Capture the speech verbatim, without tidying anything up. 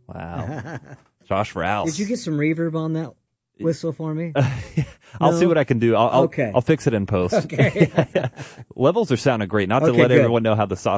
Wow. Josh Rouse. Did you get some reverb on that whistle for me? I'll No? see what I can do. I'll, I'll, Okay. I'll fix it in post. Okay. Levels are sounding great. Not to Okay, let good. everyone know how the sausage